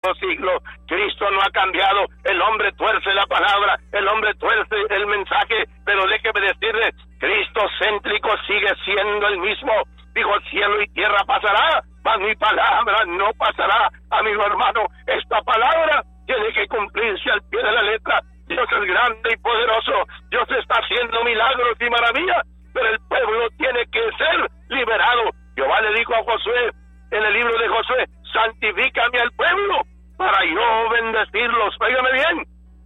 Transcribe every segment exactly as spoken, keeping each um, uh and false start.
los siglos. Cristo no ha cambiado. El hombre tuerce la palabra, el hombre tuerce el mensaje, pero déjeme decirle, Cristo céntrico sigue siendo el mismo. Dijo, cielo y tierra pasará, mas mi palabra no pasará. Amigo hermano, esta palabra tiene que cumplirse al pie de la letra. Dios es grande y poderoso. Dios está haciendo milagros y maravillas, pero el pueblo tiene que ser liberado. Jehová le dijo a Josué, en el libro de Josué, santifícame al pueblo para yo bendecirlos. Óigame bien,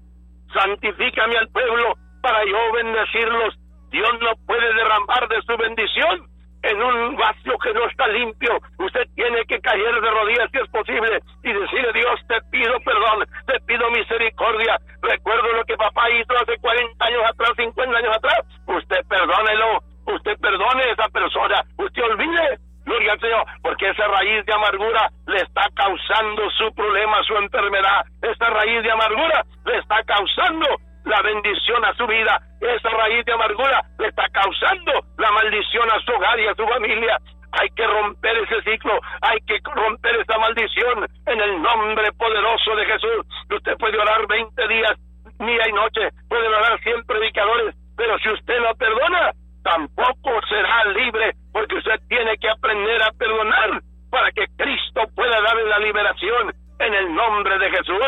santifícame al pueblo para yo bendecirlos. Dios no puede derramar de su bendición en un vaso que no está limpio. Usted tiene que caer de rodillas si es posible y decirle, Dios, te pido perdón, te pido misericordia. Recuerdo lo que papá hizo hace cuarenta años atrás, cincuenta años atrás. Usted perdónelo, usted perdone a esa persona, usted olvide. Gloria al Señor, porque esa raíz de amargura le está causando su problema, su enfermedad. Esa raíz de amargura le está causando la bendición a su vida. Esa raíz de amargura le está causando la maldición a su hogar y a su familia. Hay que romper ese ciclo, hay que romper esa maldición en el nombre poderoso de Jesús. Usted puede orar veinte días, día y noche, puede orar cien predicadores, pero si usted no perdona, tampoco será libre, porque usted tiene que aprender a perdonar para que Cristo pueda darle la liberación en el nombre de Jesús.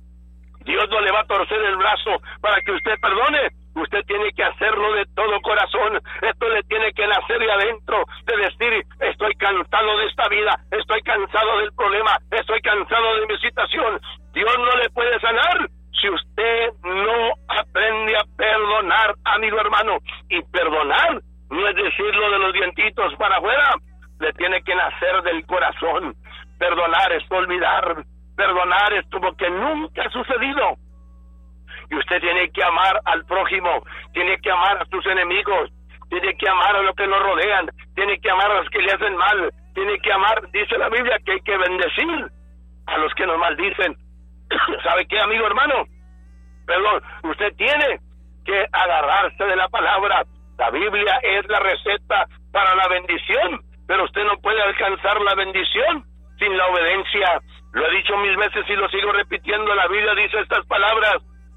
Dios no le va a torcer el brazo para que usted perdone. Usted tiene que hacerlo de todo corazón. Esto le tiene que nacer de adentro, de decir, estoy cansado de esta vida, estoy cansado del problema, estoy cansado de mi situación. Dios no le puede sanar si usted no aprende a perdonar, amigo hermano. Y perdonar no es decirlo de los dientitos para afuera, le tiene que nacer del corazón. Perdonar es olvidar, perdonar es como que nunca ha sucedido. Y usted tiene que amar al prójimo, tiene que amar a sus enemigos, tiene que amar a los que lo rodean, tiene que amar a los que le hacen mal, tiene que amar, dice la Biblia, que hay que bendecir a los que nos maldicen. ¿Sabe qué, amigo hermano? Perdón, usted tiene que agarrarse de la palabra. La Biblia es la receta para la bendición, pero usted no puede alcanzar la bendición sin la obediencia. Lo he dicho mil veces y lo sigo repitiendo. La Biblia dice estas palabras: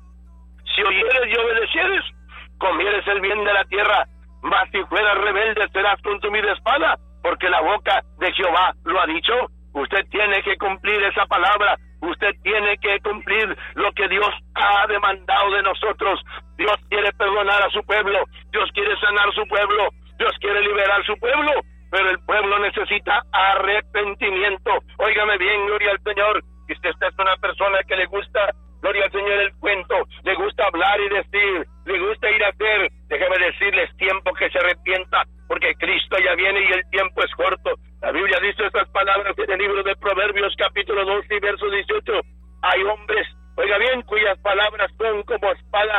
si oyeres y obedecieres, comieres el bien de la tierra, mas si fueras rebelde serás consumido de espada, porque la boca de Jehová lo ha dicho. Usted tiene que cumplir esa palabra, usted tiene que cumplir lo que Dios ha demandado de nosotros. Dios quiere perdonar a su pueblo, Dios quiere sanar su pueblo, Dios quiere liberar su pueblo, pero el pueblo necesita arrepentimiento. Óigame bien, gloria al Señor. Si usted es una persona que le gusta, gloria al Señor, el cuento, le gusta hablar y decir, le gusta ir a hacer, déjeme decirles, tiempo que se arrepienta, porque Cristo ya viene y el tiempo es corto. La Biblia dice estas palabras en el libro de Proverbios, capítulo doce y verso dieciocho. Hay hombres, oiga bien, cuyas palabras son como espada,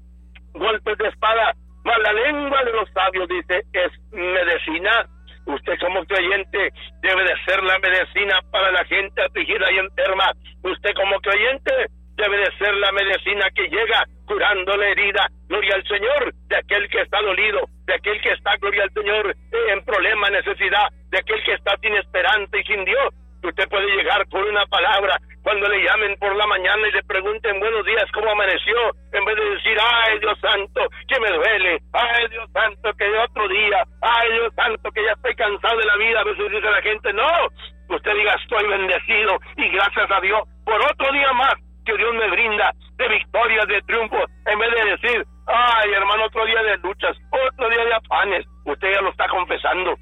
golpes de espada, mas la lengua de los sabios, dice, es medicina. Usted como creyente debe de ser la medicina para la gente afligida y enferma. Usted como creyente debe de ser la medicina que llega curando la herida, gloria al Señor, de aquel que está dolido, de aquel que está, gloria al Señor, en problema, necesidad, de aquel que está sin esperanza y sin Dios. Usted puede llegar con una palabra cuando le llamen por la mañana y le pregunten buenos días, ¿cómo amaneció? En vez de decir, ay Dios santo, que me duele, ay Dios santo, que otro día, ay Dios santo, que ya estoy cansado de la vida. A veces dice la gente, no, usted diga, estoy bendecido y gracias a Dios por otro día más que Dios me brinda de victorias, de triunfos, en vez de decir, ay hermano, otro día de luchas, otro día de afanes. Usted ya lo está confesando.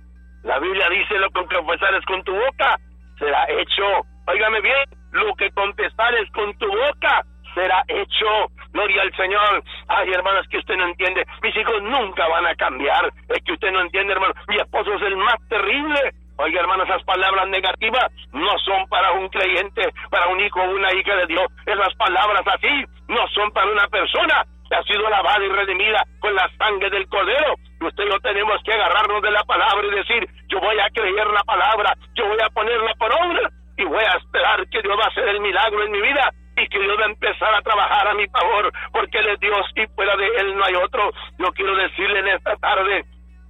La Biblia dice, lo que confesares con tu boca será hecho. Óigame bien, lo que confesares con tu boca será hecho. Gloria al Señor. Ay, hermanos, que usted no entiende. Mis hijos nunca van a cambiar. Es que usted no entiende, hermano. Mi esposo es el más terrible. Oiga, hermano, esas palabras negativas no son para un creyente, para un hijo o una hija de Dios. Esas palabras así no son para una persona que ha sido lavada y redimida con la sangre del Cordero. Usted y yo tenemos que agarrarnos de la palabra y decir, yo voy a creer la palabra, yo voy a ponerla por obra y voy a esperar que Dios va a hacer el milagro en mi vida y que Dios va a empezar a trabajar a mi favor, porque Él es Dios y fuera de Él no hay otro. Yo quiero decirle en esta tarde,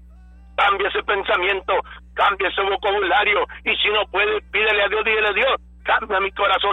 cambie ese pensamiento, cambie ese vocabulario, y si no puede, pídele a Dios, dígale a Dios, cambia mi corazón.